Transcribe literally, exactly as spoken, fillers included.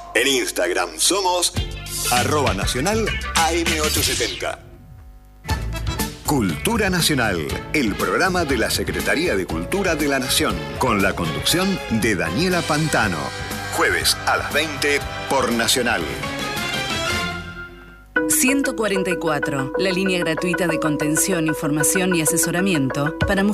En Instagram somos arroba nacional A M ochocientos setenta. Cultura Nacional, el programa de la Secretaría de Cultura de la Nación, con la conducción de Daniela Pantano. Jueves a las veinte por Nacional. ciento cuarenta y cuatro, la línea gratuita de contención, información y asesoramiento para